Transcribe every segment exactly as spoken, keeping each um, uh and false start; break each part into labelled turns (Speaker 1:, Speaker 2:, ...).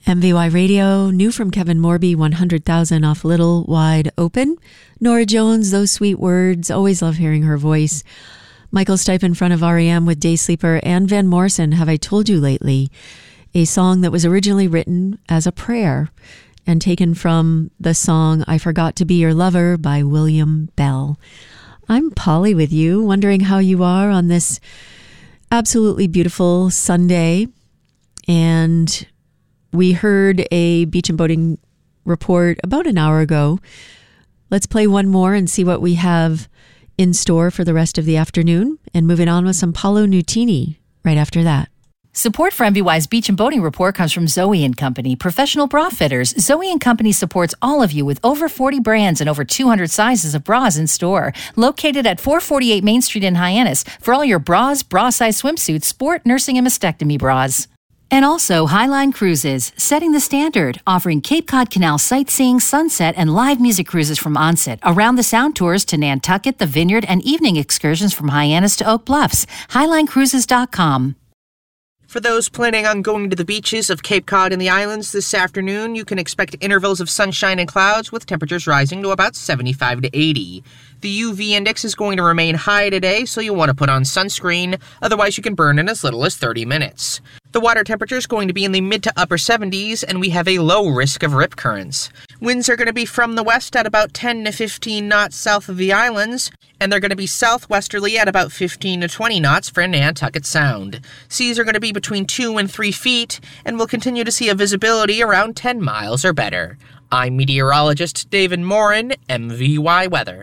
Speaker 1: M V Y Radio, new from Kevin Morby, one hundred thousand off Little Wide Open. Nora Jones, Those Sweet Words, always love hearing her voice. Michael Stipe in front of R E M with Day Sleeper, and Van Morrison, Have I Told You Lately, a song that was originally written as a prayer and taken from the song I Forgot to Be Your Lover by William Bell. I'm Polly with you, wondering how you are on this absolutely beautiful Sunday. And we heard a beach and boating report about an hour ago. Let's play one more and see what we have in store for the rest of the afternoon. And moving on with some Paolo Nutini right after that.
Speaker 2: Support for M V Y's Beach and Boating Report comes from Zoe and Company, professional bra fitters. Zoe and Company supports all of you with over forty brands and over two hundred sizes of bras in store. Located at four forty-eight Main Street in Hyannis for all your bras, bra-size swimsuits, sport, nursing, and mastectomy bras. And also Highline Cruises, setting the standard, offering Cape Cod Canal sightseeing, sunset, and live music cruises from Onset, around the Sound tours to Nantucket, the Vineyard, and evening excursions from Hyannis to Oak Bluffs. Highline Cruises dot com.
Speaker 3: For those planning on going to the beaches of Cape Cod and the islands this afternoon, you can expect intervals of sunshine and clouds with temperatures rising to about seventy-five to eighty. The U V index is going to remain high today, so you'll want to put on sunscreen, otherwise you can burn in as little as thirty minutes. The water temperature is going to be in the mid to upper seventies, and we have a low risk of rip currents. Winds are going to be from the west at about ten to fifteen knots south of the islands, and they're going to be southwesterly at about fifteen to twenty knots for Nantucket Sound. Seas are going to be between two and three feet, and we'll continue to see a visibility around ten miles or better. I'm meteorologist David Morin, M V Y Weather.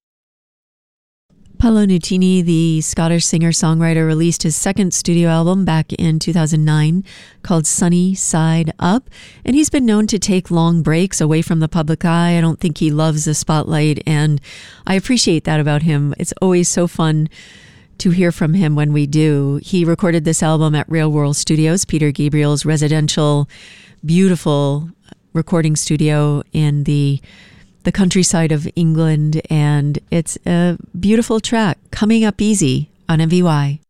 Speaker 1: Paolo Nutini, the Scottish singer-songwriter, released his second studio album back in two thousand nine called Sunny Side Up, and he's been known to take long breaks away from the public eye. I don't think he loves the spotlight, and I appreciate that about him. It's always so fun to hear from him when we do. He recorded this album at Real World Studios, Peter Gabriel's residential, beautiful recording studio in the the countryside of England, and it's a beautiful track, Coming Up Easy on M V Y.